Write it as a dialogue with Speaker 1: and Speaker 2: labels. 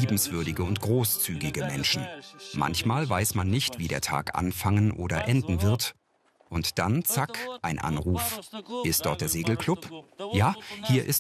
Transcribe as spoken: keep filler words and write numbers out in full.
Speaker 1: liebenswürdige und großzügige Menschen. Manchmal weiß man nicht, wie der Tag anfangen oder enden wird. Und dann, zack, ein Anruf. Ist dort der Segelclub? Ja, hier ist